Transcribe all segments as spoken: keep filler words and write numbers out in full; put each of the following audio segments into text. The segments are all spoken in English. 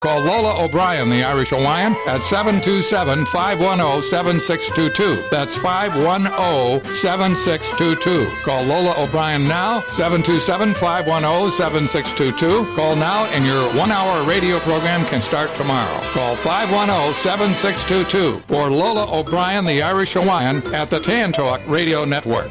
Call Lola O'Brien, the Irish Hawaiian, at seven two seven, five one zero, seven six two two. That's five one zero, seven six two two. Call Lola O'Brien now, seven two seven, five one zero, seven six two two. Call now and your one-hour radio program can start tomorrow. Call five one zero, seven six two two for Lola O'Brien, the Irish Hawaiian, at the Tan Talk Radio Network.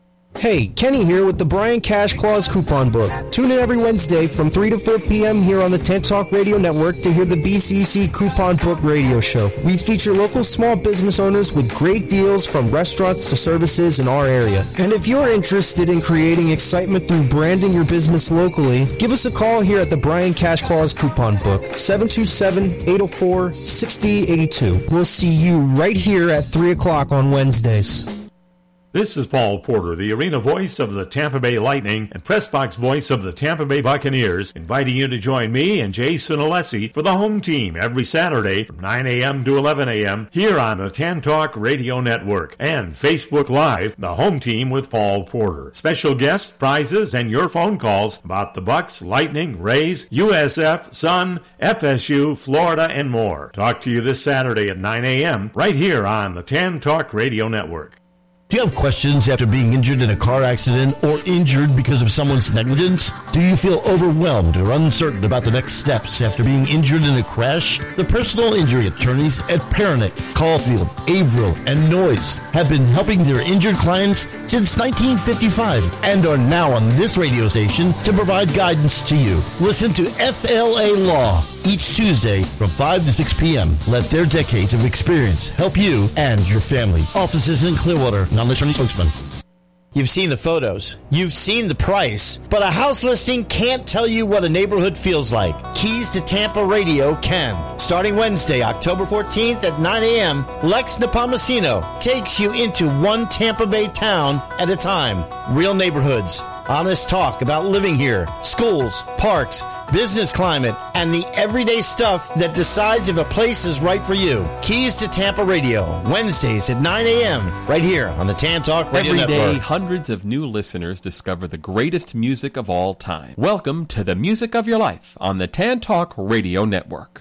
Hey, Kenny here with the Brian Cash Claus Coupon Book. Tune in every Wednesday from three to four p.m. here on the Tent Talk Radio Network to hear the B C C Coupon Book Radio Show. We feature local small business owners with great deals from restaurants to services in our area. And if you're interested in creating excitement through branding your business locally, give us a call here at the Brian Cash Claus Coupon Book, seven two seven, eight oh four, six oh eight two. We'll see you right here at three o'clock on Wednesdays. This is Paul Porter, the arena voice of the Tampa Bay Lightning and press box voice of the Tampa Bay Buccaneers, inviting you to join me and Jason Alessi for the home team every Saturday from nine a.m. to eleven a.m. here on the Tan Talk Radio Network and Facebook Live, the home team with Paul Porter. Special guests, prizes, and your phone calls about the Bucs, Lightning, Rays, U S F, Sun, F S U, Florida, and more. Talk to you this Saturday at nine a.m. right here on the Tan Talk Radio Network. Do you have questions after being injured in a car accident or injured because of someone's negligence? Do you feel overwhelmed or uncertain about the next steps after being injured in a crash? The personal injury attorneys at Peronick, Caulfield, Averill, and Noyes have been helping their injured clients since nineteen fifty-five and are now on this radio station to provide guidance to you. Listen to F L A Law each Tuesday from five to six p.m. Let their decades of experience help you and your family. Offices in Clearwater, non-attorney spokesman. You've seen the photos. You've seen the price. But a house listing can't tell you what a neighborhood feels like. Keys to Tampa Radio can. Starting Wednesday, October fourteenth at nine a.m., Lex Nepomuceno takes you into one Tampa Bay town at a time. Real neighborhoods. Honest talk about living here, schools, parks, business climate, and the everyday stuff that decides if a place is right for you. Keys to Tampa Radio, Wednesdays at nine a.m., right here on the Tan Talk Radio Every Network. day, hundreds of new listeners discover the greatest music of all time. Welcome to the music of your life on the Tan Talk Radio Network.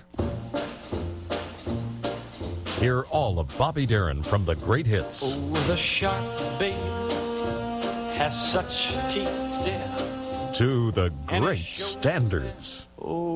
Hear all of Bobby Darin from the great hits. Oh, the shark, babe, has such teeth, yeah. To the great standards. Oh.